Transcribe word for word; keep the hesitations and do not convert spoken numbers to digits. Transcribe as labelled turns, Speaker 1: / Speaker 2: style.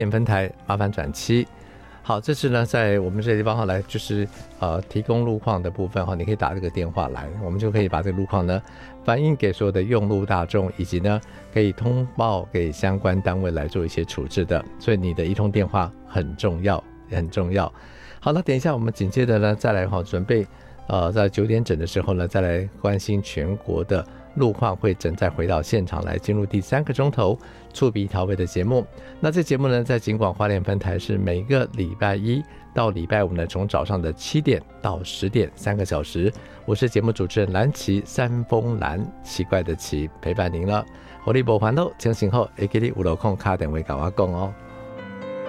Speaker 1: 点分台麻烦转七。好，这次呢在我们这个地方哈，来就是呃提供路况的部分哈，你可以打这个电话来，我们就可以把这个路况呢反映给所有的用路大众，以及呢可以通报给相关单位来做一些处置的。所以你的一通电话很重要，很重要。好，那等一下我们紧接着呢再来哈，准备呃在九点整的时候呢再来关心全国的路况会诊，再回到现场来进入第三个钟头触鼻调味的节目。那这节目呢在警广花莲分台是每个礼拜一到礼拜五呢，从早上的七点到十点三个小时，我是节目主持人蓝旗，三峰蓝，奇怪的奇，陪伴您了。火力无烦恼，清醒后会记你有路空打电话跟我讲哦。